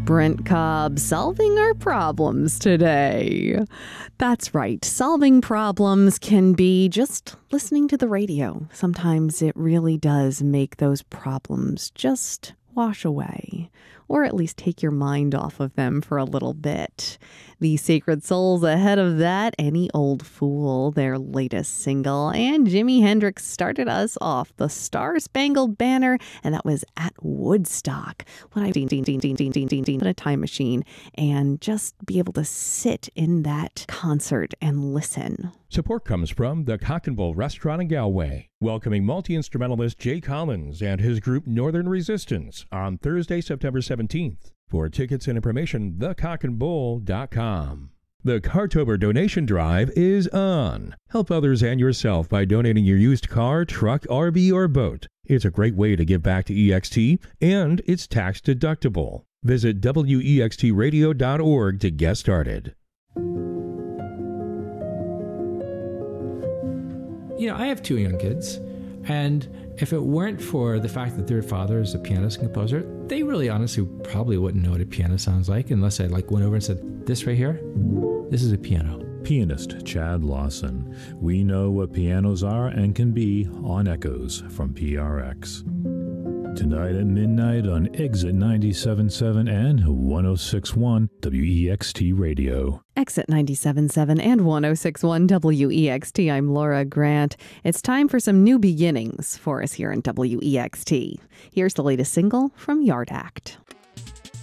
Brent Cobb solving our problems today. That's right. Solving problems can be just listening to the radio. Sometimes it really does make those problems just wash away, or at least take your mind off of them for a little bit. The Sacred Souls ahead of that, Any Old Fool, their latest single, and Jimi Hendrix started us off, the Star Spangled Banner, and that was at Woodstock. When I put a time machine and just be able to sit in that concert and listen. Support comes from the Cock and Bull Restaurant in Galway, welcoming multi-instrumentalist Jay Collins and his group Northern Resistance on Thursday, September 17th. For tickets and information, thecockandbull.com. The Cartober donation drive is on. Help others and yourself by donating your used car, truck, RV, or boat. It's a great way to give back to EXT, and it's tax deductible. Visit wextradio.org to get started. You know, I have 2 young kids, and if it weren't for the fact that their father is a pianist and composer, they really honestly probably wouldn't know what a piano sounds like unless I went over and said, this right here, this is a piano. Pianist Chad Lawson. We know what pianos are and can be on Echoes from PRX. Tonight at midnight on Exit 97.7 and 106.1 WEXT Radio. Exit 97.7 and 106.1 WEXT. I'm Laura Grant. It's time for some new beginnings for us here in WEXT. Here's the latest single from Yard Act.